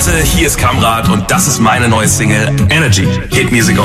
Leute, hier ist Kamrat und das ist meine neue Single Energy. Hit Music